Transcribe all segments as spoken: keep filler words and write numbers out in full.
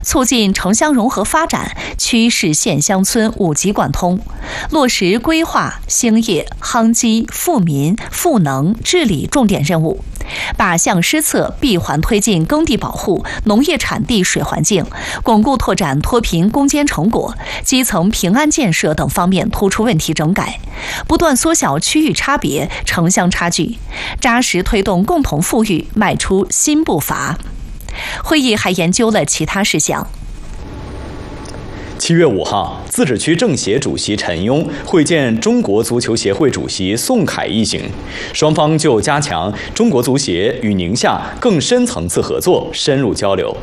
促进城乡融合发展，区市县乡村五级贯通，落实规划兴业、夯基、富民、赋能治理重点任务，靶向施策，闭环推进耕地保护、农业产地水环境，巩固拓展脱贫攻坚成果、基层平安建设等方面突出问题整改，不断缩小区域差别、城乡差距，扎实推动共同富裕迈出新步伐。会议还研究了其他事项。 七月五号，自治区政协主席陈庸会见中国足球协会主席宋凯一行，双方就加强中国足协与宁夏更深层次合作深入交流。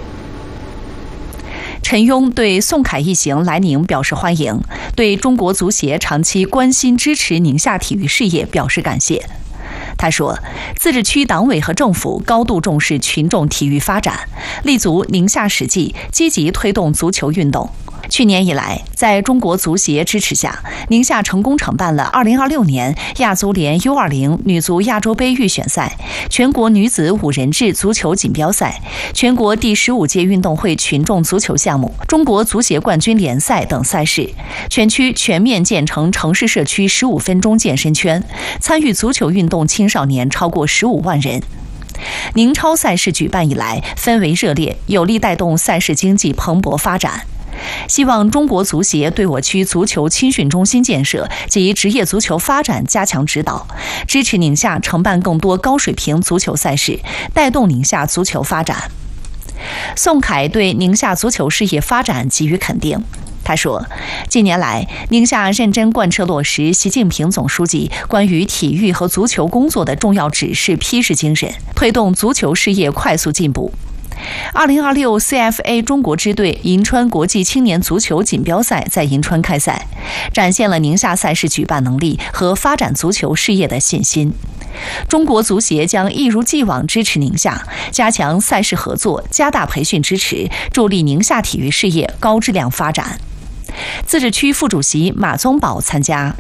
陈庸对宋凯一行来宁表示欢迎，对中国足协长期关心支持宁夏体育事业表示感谢。他说，自治区党委和政府高度重视群众体育发展，立足宁夏实际，积极推动足球运动。去年以来，在中国足协支持下，宁夏成功承办了二零二六年亚足联 U 二十 女足亚洲杯预选赛、全国女子五人制足球锦标赛、全国第十五届运动会群众足球项目、中国足协冠军联赛等赛事，全区全面建成城市社区十五分钟健身圈，参与足球运动青少年超过十五万人。宁超赛事举办以来，氛围热烈，有力带动赛事经济蓬勃发展。希望中国足协对我区足球青训中心建设及职业足球发展加强指导，支持宁夏承办更多高水平足球赛事，带动宁夏足球发展。宋凯对宁夏足球事业发展给予肯定。他说，近年来，宁夏认真贯彻落实习近平总书记关于体育和足球工作的重要指示批示精神，推动足球事业快速进步。二零二六 C F A 中国支队银川国际青年足球锦标赛在银川开赛，展现了宁夏赛事举办能力和发展足球事业的信心。中国足协将一如既往支持宁夏，加强赛事合作，加大培训支持，助力宁夏体育事业高质量发展。自治区副主席马宗宝参加。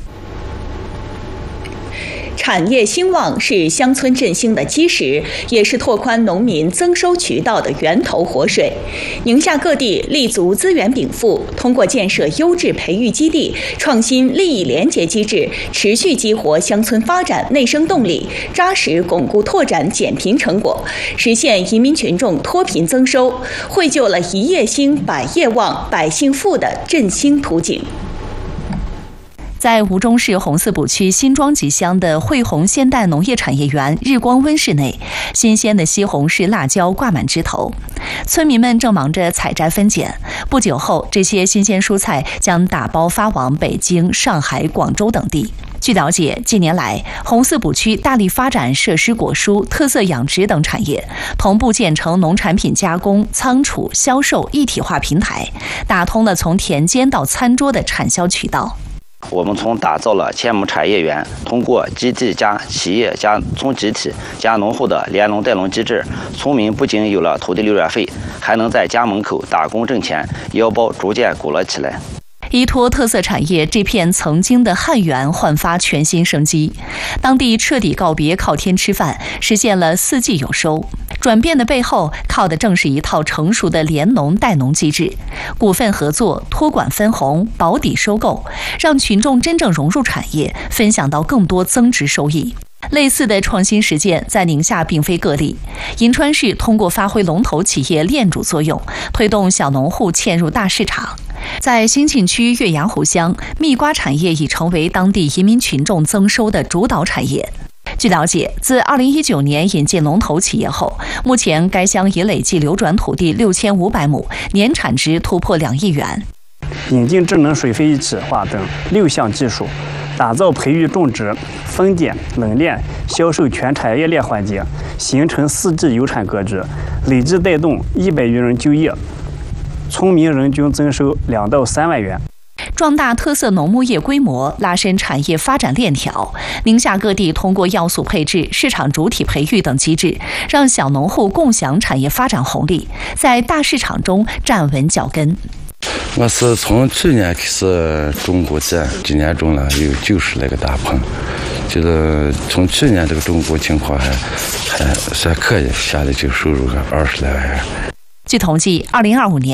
产业兴旺是乡村振兴的基石，也是拓宽农民增收渠道的源头活水。宁夏各地立足资源禀赋，通过建设优质培育基地、创新利益联结机制，持续激活乡村发展内生动力，扎实巩固拓展减贫成果，实现移民群众脱贫增收，绘就了一业兴、百业旺、百姓富的振兴图景。 在吴忠市红四堡区新庄集乡的汇红现代农业产业园日光温室内，新鲜的西红柿、辣椒挂满枝头，村民们正忙着采摘分拣。不久后，这些新鲜蔬菜将打包发往北京、上海、广州等地。据了解，近年来，红四堡区大力发展设施果蔬、特色养殖等产业，同步建成农产品加工、仓储、销售一体化平台，打通了从田间到餐桌的产销渠道。 我们从打造了千亩产业园，通过基地加企业加从集体加农户的联农带农机制，村民不仅有了土地流转费，还能在家门口打工挣钱，腰包逐渐鼓了起来。 依托特色产业，这片曾经的旱园焕发全新生机，当地彻底告别靠天吃饭，实现了四季有收。转变的背后，靠的正是一套成熟的联农带农机制，股份合作、托管分红、保底收购，让群众真正融入产业，分享到更多增值收益。类似的创新实践在宁夏并非个例。银川市通过发挥龙头企业链主作用，推动小农户嵌入大市场。在兴庆区岳阳湖乡，蜜瓜产业已成为当地移民群众增收的主导产业。据了解，自二零一九年引进龙头企业后，目前该乡已累计流转土地六千五百亩，年产值突破两亿元。 引进智能水肥一体化等六项技术，打造培育、种植、分拣、冷链、销售全产业链环节，形成四季有产格局，累计带动一百余人就业，村民人均增收两到三万元。 壮大特色农牧业规模，拉伸产业发展链条。宁夏各地通过要素配置、市场主体培育等机制，让小农户共享产业发展红利，在大市场中站稳脚跟。 我是从去年开始种谷秸，今年种了有九十来个大棚，就是从去年这个种谷情况还还算可以，下来就收入个二十来万元。 据统计，二零二五年。